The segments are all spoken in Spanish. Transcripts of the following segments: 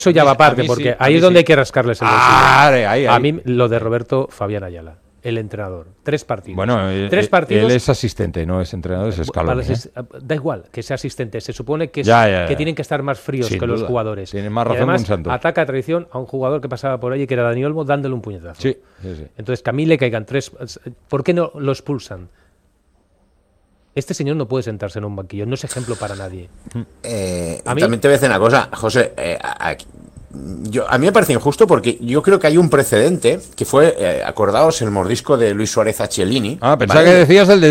Eso ya va aparte, porque ahí es donde hay que rascarles el bolsillo. Ahí. A mí lo de Roberto Fabián Ayala, el entrenador. 3 partidos. Bueno, 3 partidos. Él es asistente, no es entrenador, es Scaloni. Da igual que sea asistente. Se supone que, que tienen que estar más fríos sin que duda. los jugadores. Tienen más razón y además, que un santo. ataca a traición a un jugador que pasaba por allí, que era Dani Olmo, dándole un puñetazo. Sí. Entonces, que a mí le caigan 3. ¿Por qué no lo expulsan? Este señor no puede sentarse en un banquillo, no es ejemplo para nadie. También te voy a decir una cosa, José. A mí me parece injusto porque yo creo que hay un precedente que fue, acordaos, el mordisco de Luis Suárez a Chiellini. Pensaba que decías el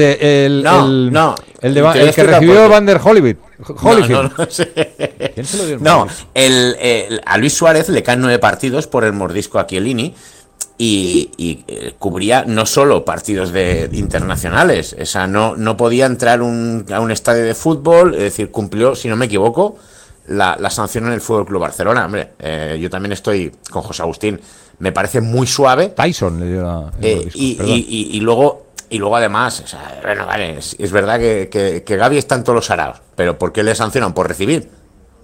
que recibió Van der Holyfield. ¿Quién se lo dio el mordisco? A Luis Suárez le caen 9 partidos por el mordisco a Chiellini. Y cubría no solo partidos internacionales, o sea, no podía entrar a un estadio de fútbol, es decir, cumplió, si no me equivoco, la sanción en el Fútbol Club Barcelona. Hombre, yo también estoy con José Agustín, me parece muy suave. Tyson le dio y luego además, o sea, bueno, vale, es verdad que Gavi está en todos los araos, pero ¿por qué le sancionan? Por recibir.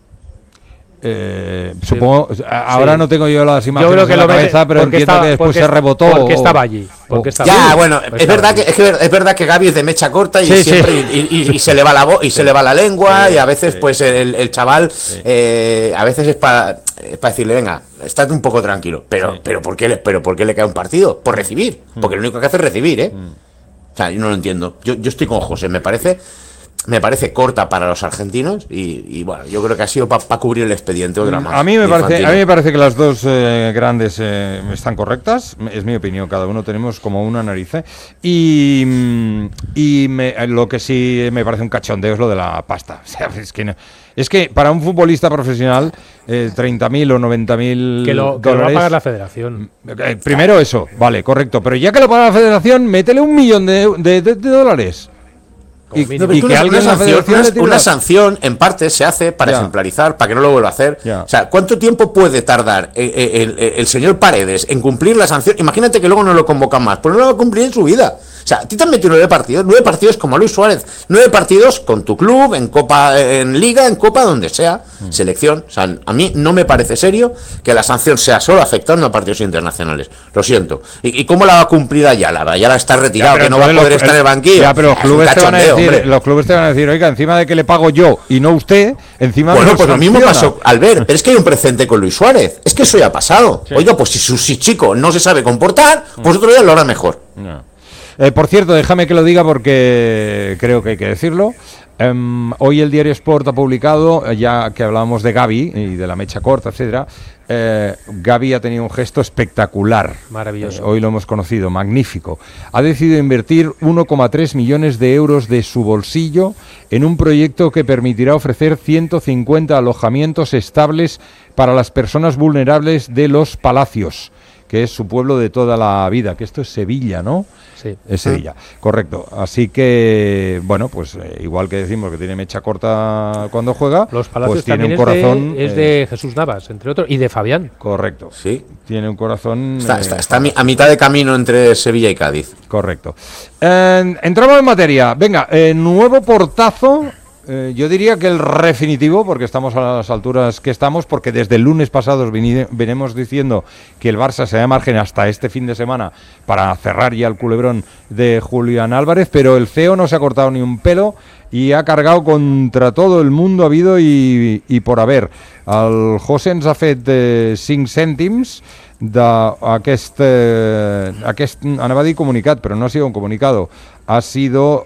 Supongo, ahora no tengo yo las imágenes en la cabeza, pero entiendo que después se rebotó. Porque estaba allí. Bueno, es verdad que Gavi es de mecha corta y siempre y se le va la lengua y a veces pues el chaval a veces es para decirle, venga, estate un poco tranquilo, pero ¿por qué le cae un partido? Por recibir, porque lo único que hace es recibir, O sea, yo no lo entiendo. Yo estoy con José, me parece corta para los argentinos y bueno, yo creo que ha sido para cubrir el expediente otra más. A mí me parece que las dos grandes están correctas, es mi opinión, cada uno tenemos como una nariz. Lo que sí me parece un cachondeo es lo de la pasta. O sea, es que para un futbolista profesional 30.000 o 90.000 que lo va a pagar la federación. Primero eso, vale, correcto, pero ya que lo paga la federación, métele $1 millón de dólares. Una sanción en parte se hace para ejemplarizar, para que no lo vuelva a hacer. O sea, ¿cuánto tiempo puede tardar el señor Paredes en cumplir la sanción? Imagínate que luego no lo convocan más, pues no lo va a cumplir en su vida. O sea, a ti te han metido 9 partidos como a Luis Suárez, 9 partidos con tu club, en Copa, en Liga, en Copa, donde sea, selección. O sea, a mí no me parece serio que la sanción sea solo afectando a partidos internacionales. Lo siento. ¿Y cómo la va a cumplir Ayala? Ayala está retirado, que no va a poder estar en el banquillo. Ya, pero los clubes te van a decir, oiga, encima de que le pago yo y no usted, encima de pues lo mismo pasó, Albert, pero es que hay un precedente con Luis Suárez. Es que eso ya ha pasado. Sí. Oiga, pues si chico no se sabe comportar, pues otro día lo hará mejor. No. Por cierto, déjame que lo diga porque creo que hay que decirlo. Hoy el diario Sport ha publicado, ya que hablábamos de Gavi y de la mecha corta, etcétera. Gavi ha tenido un gesto espectacular. Maravilloso. Hoy lo hemos conocido, magnífico. Ha decidido invertir 1,3 millones de euros de su bolsillo en un proyecto que permitirá ofrecer 150 alojamientos estables para las personas vulnerables de Los Palacios, que es su pueblo de toda la vida, que esto es Sevilla, ¿no? Sí. Es Sevilla, correcto. Así que, bueno, pues igual que decimos que tiene mecha corta cuando juega, Los Palacios pues tiene un corazón... es de Jesús Navas, entre otros, y de Fabián. Correcto. Sí. Tiene un corazón... Está a mitad de camino entre Sevilla y Cádiz. Correcto. Entramos en materia. Venga, nuevo portazo... yo diría que el definitivo, porque estamos a las alturas que estamos, porque desde el lunes pasado venimos diciendo que el Barça se da margen hasta este fin de semana para cerrar ya el culebrón de Julián Álvarez, pero el CEO no se ha cortado ni un pelo y ha cargado contra todo el mundo habido y por haver. El José ens ha fet 5 cèntims d'aquest anava a dir comunicat, però no ha sido un comunicado, ha sido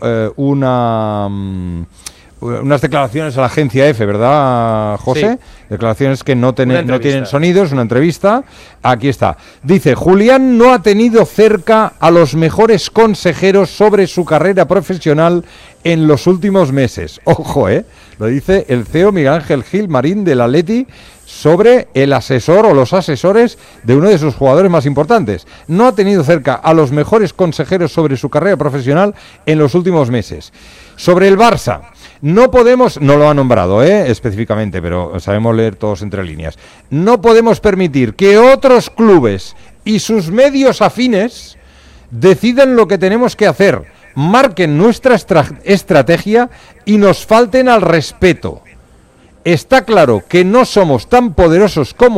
unas declaraciones a la agencia EFE, ¿verdad, José? Sí. Declaraciones que no tienen sonidos, una entrevista. Aquí está. Dice, Julián no ha tenido cerca a los mejores consejeros sobre su carrera profesional en los últimos meses. Ojo, lo dice el CEO Miguel Ángel Gil Marín del Atleti sobre el asesor o los asesores de uno de sus jugadores más importantes. No ha tenido cerca a los mejores consejeros sobre su carrera profesional en los últimos meses. Sobre el Barça, no podemos, no lo ha nombrado específicamente, pero sabemos leer todos entre líneas, no podemos permitir que otros clubes y sus medios afines decidan lo que tenemos que hacer, marquen nuestra estrategia y nos falten al respeto. Está claro que no somos tan poderosos como